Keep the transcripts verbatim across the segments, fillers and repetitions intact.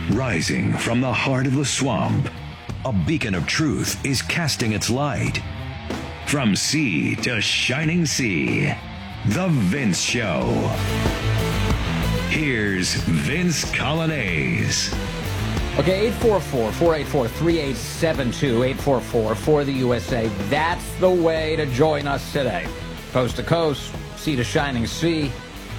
Rising from the heart of the swamp, a beacon of truth is casting its light. From sea to shining sea, The Vince Show. Here's Vince Coglianese. Okay, eight four four, four eight four, three eight seven two, eight four four for the U S A. That's the way to join us today. Coast to coast, sea to shining sea.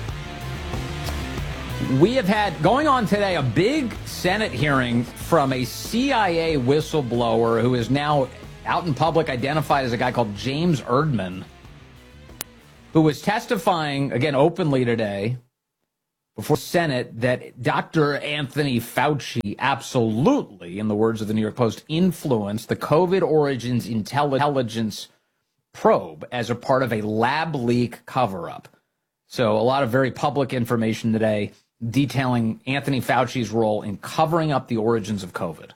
We have had, going on today, a big Senate hearing from a C I A whistleblower who is now out in public identified as a guy called James Erdman, who was testifying, again, openly today before the Senate that Doctor Anthony Fauci absolutely, in the words of the New York Post, influenced the COVID origins intelligence probe as a part of a lab leak cover-up. So a lot of very public information today detailing Anthony Fauci's role in covering up the origins of COVID.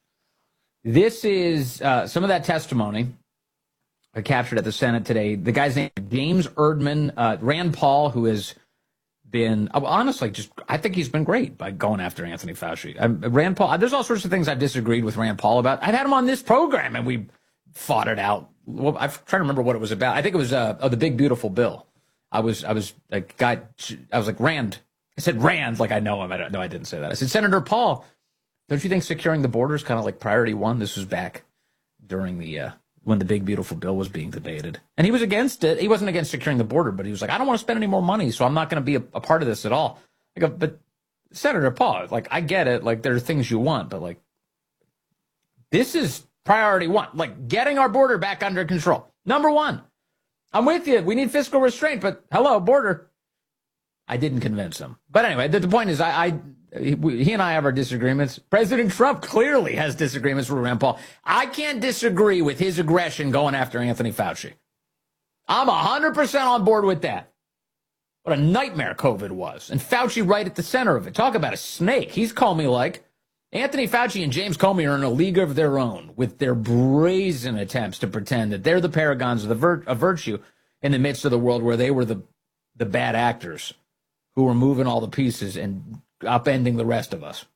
This is uh, some of that testimony I captured at the Senate today. The guy's name is James Erdman, uh, Rand Paul, who has been, honestly, just, I think he's been great by going after Anthony Fauci. I, Rand Paul, there's all sorts of things I've disagreed with Rand Paul about. I've had him on this program and we fought it out. Well, I'm trying to remember what it was about. I think it was uh, oh, the big, beautiful bill. I was, I was like, guy, I was like, Rand. I said Rand, like I know him. I don't, no, I didn't say that. I said, Senator Paul, don't you think securing the border is kind of like priority one? This was back during the, uh, when the big, beautiful bill was being debated. And he was against it. He wasn't against securing the border, but he was like, I don't want to spend any more money, so I'm not going to be a, a part of this at all. I go, but Senator Paul, like, I get it. Like, there are things you want, but like, this is priority one. Like, getting our border back under control. Number one. I'm with you. We need fiscal restraint, but hello, border. I didn't convince him. But anyway, the, the point is, I, I he, he and I have our disagreements. President Trump clearly has disagreements with Rand Paul. I can't disagree with his aggression going after Anthony Fauci. I'm one hundred percent on board with that. What a nightmare COVID was. And Fauci right at the center of it. Talk about a snake. He's Comey-like. Anthony Fauci and James Comey are in a league of their own with their brazen attempts to pretend that they're the paragons of, the vir- of virtue in the midst of the world where they were the, the bad actors who were moving all the pieces and upending the rest of us.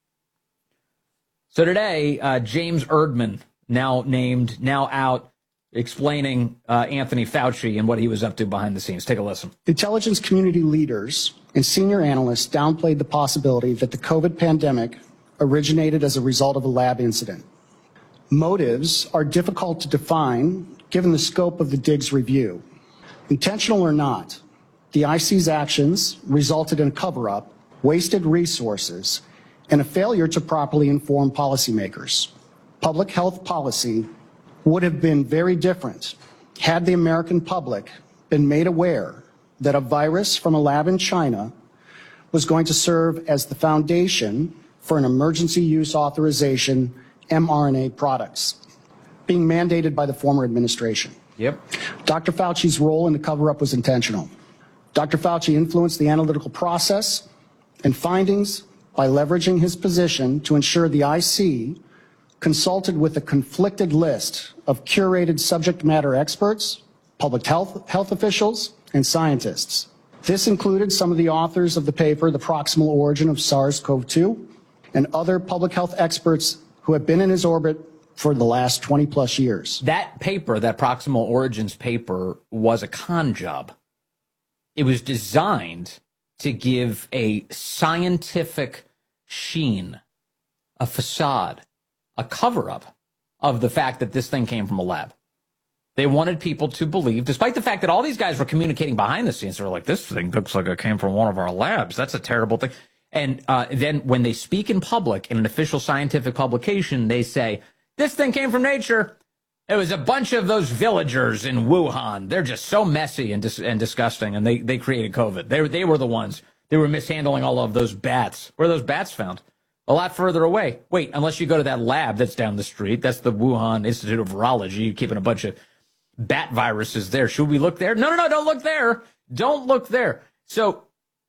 So today, uh, James Erdman, now named, now out, explaining uh, Anthony Fauci and what he was up to behind the scenes. Take a listen. Intelligence community leaders and senior analysts downplayed the possibility that the COVID pandemic originated as a result of a lab incident. Motives are difficult to define given the scope of the D I G's review. Intentional or not, the I C's actions resulted in a cover-up, wasted resources, and a failure to properly inform policymakers. Public health policy would have been very different had the American public been made aware that a virus from a lab in China was going to serve as the foundation for an emergency use authorization mRNA products being mandated by the former administration. Yep. Doctor Fauci's role in the cover-up was intentional. Doctor Fauci influenced the analytical process and findings by leveraging his position to ensure the I C consulted with a conflicted list of curated subject matter experts, public health, health officials, and scientists. This included some of the authors of the paper, The Proximal Origin of SARS CoV two, and other public health experts who have been in his orbit for the last twenty plus years. That paper, that Proximal Origins paper, was a con job. It was designed to give a scientific sheen, a facade, a cover-up of the fact that this thing came from a lab. They wanted people to believe, despite the fact that all these guys were communicating behind the scenes, they were like, this thing looks like it came from one of our labs. That's a terrible thing. And uh, then when they speak in public in an official scientific publication, they say, this thing came from nature. It was a bunch of those villagers in Wuhan. They're just so messy and dis- and disgusting, and they, they created COVID. They, they were the ones. They were mishandling all of those bats. Where are those bats found? A lot further away. Wait, unless you go to that lab that's down the street. That's the Wuhan Institute of Virology. You're keeping a bunch of bat viruses there. Should we look there? No, no, no, don't look there. Don't look there. So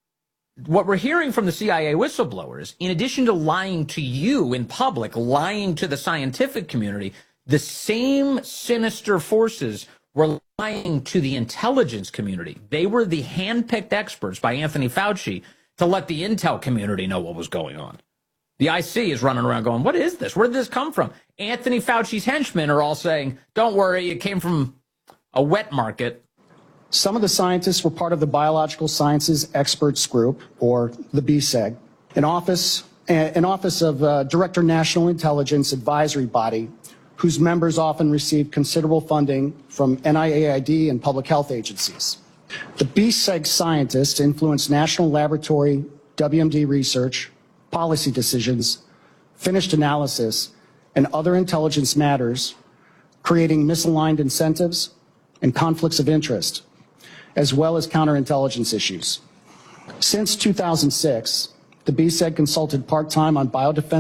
what we're hearing from the C I A whistleblowers, in addition to lying to you in public, lying to the scientific community, the same sinister forces were lying to the intelligence community. They were the handpicked experts by Anthony Fauci to let the intel community know what was going on. The I C is running around going, what is this? Where did this come from? Anthony Fauci's henchmen are all saying, don't worry, it came from a wet market. Some of the scientists were part of the Biological Sciences Experts Group, or the B S E G, an office, an office of uh, Director National Intelligence Advisory Body, whose members often receive considerable funding from N I A I D and public health agencies. The B S E G scientists influence national laboratory, W M D research, policy decisions, finished analysis, and other intelligence matters, creating misaligned incentives and conflicts of interest, as well as counterintelligence issues. Since two thousand six, the B S E G consulted part-time on biodefense